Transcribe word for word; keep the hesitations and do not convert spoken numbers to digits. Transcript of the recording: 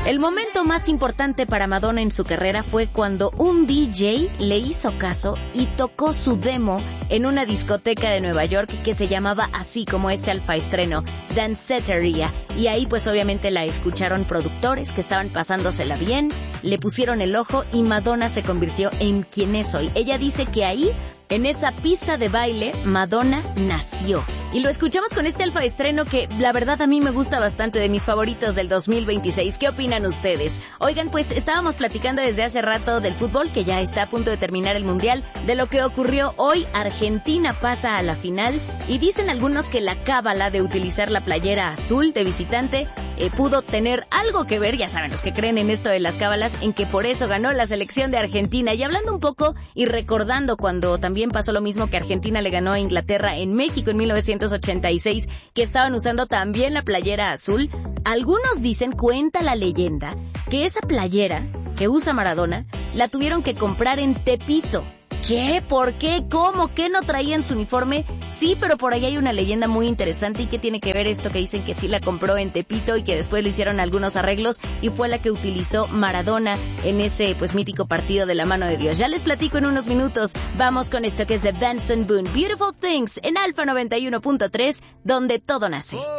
El momento más importante para Madonna en su carrera fue cuando un D J le hizo caso y tocó su demo en una discoteca de Nueva York que se llamaba así como este alfaestreno, Danceteria. Y ahí pues obviamente la escucharon productores que estaban pasándosela bien, le pusieron el ojo y Madonna se convirtió en quien es hoy. Ella dice que ahí, en esa pista de baile, Madonna nació. Y lo escuchamos con este alfaestreno que la verdad a mí me gusta bastante, de mis favoritos del dos mil veintiséis. ¿Qué opinan ustedes? Oigan, pues estábamos platicando desde hace rato del fútbol, que ya está a punto de terminar el Mundial, de lo que ocurrió hoy. Argentina pasa a la final y dicen algunos que la cábala de utilizar la playera azul de visitante eh, pudo tener algo que ver, ya saben, los que creen en esto de las cábalas, en que por eso ganó la selección de Argentina. Y hablando un poco y recordando cuando también También pasó lo mismo, que Argentina le ganó a Inglaterra en México en mil novecientos ochenta y seis, que estaban usando también la playera azul. Algunos dicen, cuenta la leyenda, que esa playera que usa Maradona la tuvieron que comprar en Tepito. ¿Qué? ¿Por qué? ¿Cómo? ¿Qué no traía en su uniforme? Sí, pero por ahí hay una leyenda muy interesante. ¿Y qué tiene que ver esto que dicen que sí la compró en Tepito y que después le hicieron algunos arreglos y fue la que utilizó Maradona en ese pues mítico partido de la mano de Dios? Ya les platico en unos minutos. Vamos con esto que es de Benson Boone, Beautiful Things, en Alfa noventa y uno punto tres, donde todo nace.